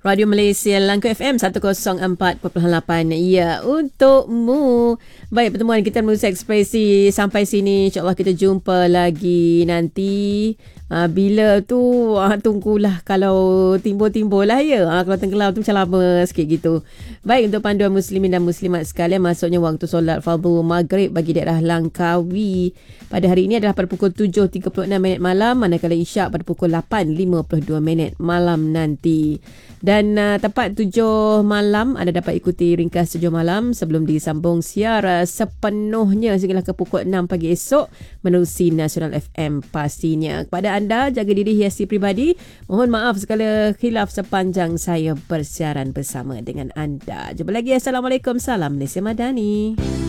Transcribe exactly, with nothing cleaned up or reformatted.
Radio Malaysia Langkawi F M seratus empat perpuluhan lapan. Ya, untukmu. Baik, pertemuan kita Muzik Ekspresi sampai sini. InsyaAllah kita jumpa lagi nanti. Ha, bila tu ha, tunggulah kalau timbul-timbul lah ya. Ha, kalau tenggelam tu macam lama sikit gitu. Baik, untuk panduan muslimin dan muslimat sekalian, masuknya waktu solat fardu maghrib bagi daerah Langkawi pada hari ini adalah pada pukul tujuh tiga puluh enam minit malam, manakala isyak pada pukul lapan lima puluh dua minit malam nanti. Dan uh, tepat tujuh malam anda dapat ikuti ringkas tujuh malam sebelum disambung siar uh, sepenuhnya sehinggalah ke pukul enam pagi esok menerusi Nasional F M pastinya. Kepada anda, jaga diri, hiasi pribadi. Mohon maaf segala khilaf sepanjang saya bersiaran bersama dengan anda. Jumpa lagi. Assalamualaikum. Salam Malaysia Madani.